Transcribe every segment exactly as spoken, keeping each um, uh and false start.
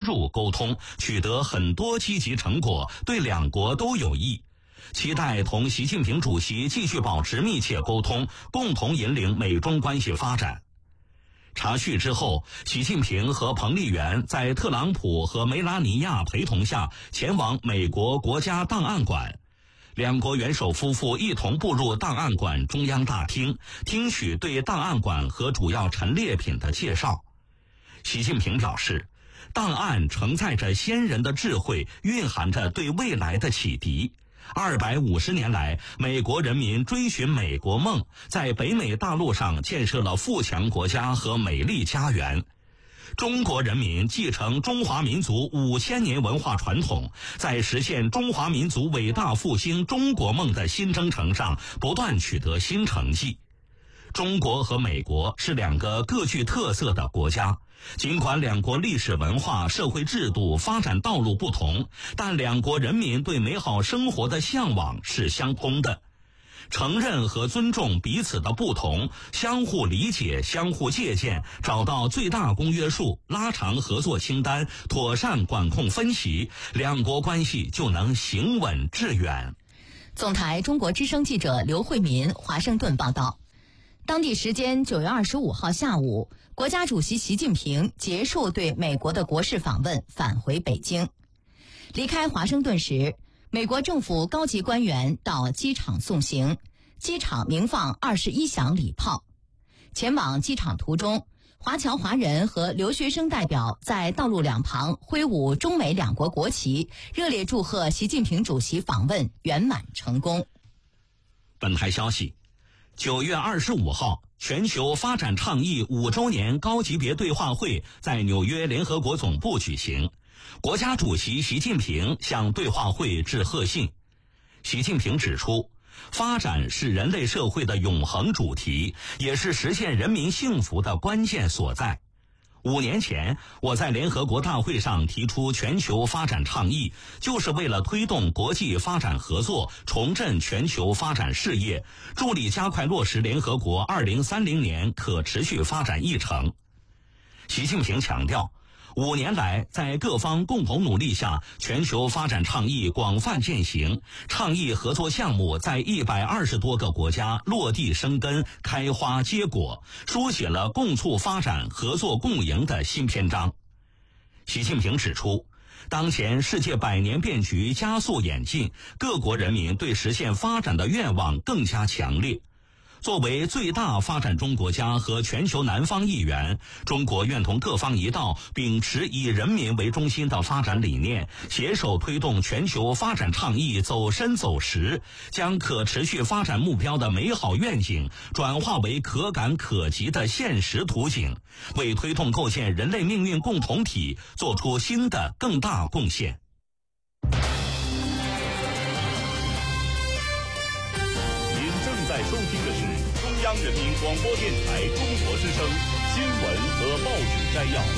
入沟通，取得很多积极成果，对两国都有益。期待同习近平主席继续保持密切沟通，共同引领美中关系发展。茶叙之后，习近平和彭丽媛在特朗普和梅拉尼亚陪同下前往美国国家档案馆。两国元首夫妇一同步入档案馆中央大厅，听取对档案馆和主要陈列品的介绍。习近平表示，档案承载着先人的智慧，蕴含着对未来的启迪。二百五十年来，美国人民追寻美国梦，在北美大陆上建设了富强国家和美丽家园。中国人民继承中华民族五千年文化传统，在实现中华民族伟大复兴中国梦的新征程上不断取得新成绩。中国和美国是两个各具特色的国家，尽管两国历史文化、社会制度、发展道路不同，但两国人民对美好生活的向往是相通的。承认和尊重彼此的不同，相互理解、相互借鉴，找到最大公约数，拉长合作清单，妥善管控分歧，两国关系就能行稳致远。 总台中国之声记者刘慧民华盛顿报道。当地时间九月二十五号下午，国家主席习近平结束对美国的国事访问，返回北京。离开华盛顿时，美国政府高级官员到机场送行，机场鸣放二十一响礼炮。前往机场途中，华侨华人和留学生代表在道路两旁挥舞中美两国国旗，热烈祝贺习近平主席访问圆满成功。 本台消息，九月二十五号，全球发展倡议五周年高级别对话会在纽约联合国总部举行。国家主席习近平向对话会致贺信。习近平指出，发展是人类社会的永恒主题，也是实现人民幸福的关键所在。五年前，我在联合国大会上提出全球发展倡议，就是为了推动国际发展合作，重振全球发展事业，助力加快落实联合国二零三零年可持续发展议程。习近平强调，五年来，在各方共同努力下，全球发展倡议广泛践行，倡议合作项目在一百二十多个国家落地生根、开花结果，书写了共促发展、合作共赢的新篇章。习近平指出，当前世界百年变局加速演进，各国人民对实现发展的愿望更加强烈。作为最大发展中国家和全球南方一员，中国愿同各方一道，秉持以人民为中心的发展理念，携手推动全球发展倡议走深走实，将可持续发展目标的美好愿景转化为可感可及的现实图景，为推动构建人类命运共同体做出新的更大贡献。 在收听的是中央人民广播电台中国之声新闻和报纸摘要。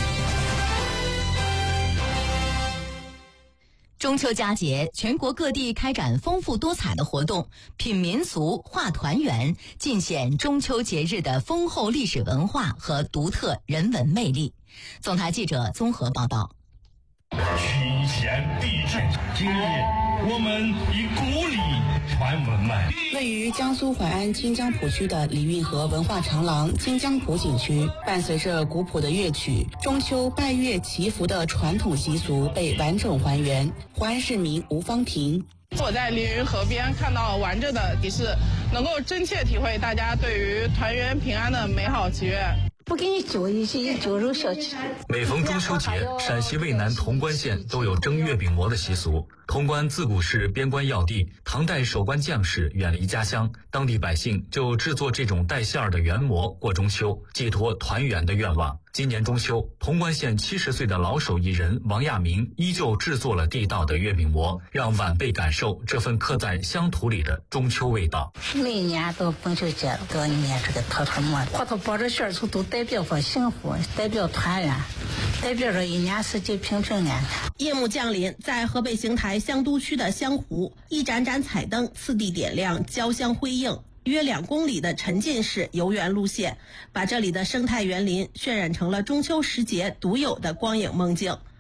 中秋佳节，全国各地开展丰富多彩的活动，品民俗、话团圆，尽显中秋节日的丰厚历史文化和独特人文魅力。总台记者综合报道。 群贤毕至，今日我们以古礼传文脉。 位于江苏淮安金江浦区的李运河文化长廊金江浦景区，伴随着古朴的乐曲，中秋拜月祈福的传统习俗被完整还原。淮安市民吴芳婷。 我在李运河边看到完整的仪式，能够真切体会大家对于团圆平安的美好祈愿。 不给你煮一些酒肉小吃。 每逢中秋节，陕西渭南潼关县都有蒸月饼馍的习俗。潼关自古是边关要地，唐代守关将士远离家乡，当地百姓就制作这种带馅儿的圆馍过中秋，寄托团圆的愿望。今年中秋，潼关县七十岁的老手艺人王亚明依旧制作了地道的月饼馍，让晚辈感受这份刻在乡土里的中秋味道。 每年到中秋节都捏这个坨坨馍，和它包着馅儿都代表着幸福，代表团圆，代表着一年四季平平安安。 夜幕降临，在河北邢台香都区的香湖，一盏盏彩灯次第点亮，交相辉映。约两公里的沉浸式游园路线，把这里的生态园林渲染成了中秋时节独有的光影梦境。